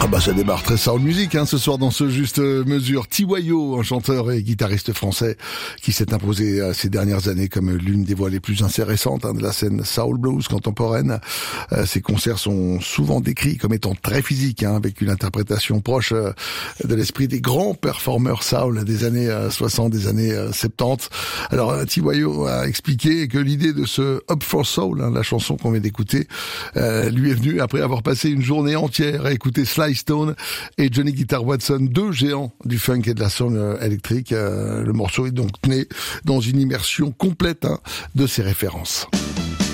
Ça démarre très soul music ce soir dans ce juste mesure. T.Y.O., un chanteur et guitariste français qui s'est imposé ces dernières années comme l'une des voix les plus intéressantes de la scène soul blues contemporaine. Ses concerts sont souvent décrits comme étant très physiques, avec une interprétation proche de l'esprit des grands performeurs soul des années 60, des années 70. Alors T.Y.O. a expliqué que l'idée de ce Up for Soul, la chanson qu'on vient d'écouter, lui est venue après avoir passé une journée entière à écouter Sly Stone et Johnny Guitar Watson, deux géants du funk et de la soul électrique. Le morceau est donc né dans une immersion complète de ses références.